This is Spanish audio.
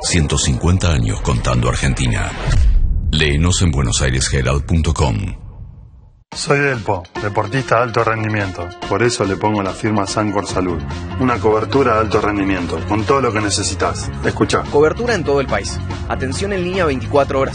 150 años contando Argentina. Léenos en buenosairesherald.com. Soy Delpo, deportista de alto rendimiento. Por eso le pongo la firma Sancor Salud. Una cobertura de alto rendimiento, con todo lo que necesitas. Escucha. Cobertura en todo el país. Atención en línea 24 horas.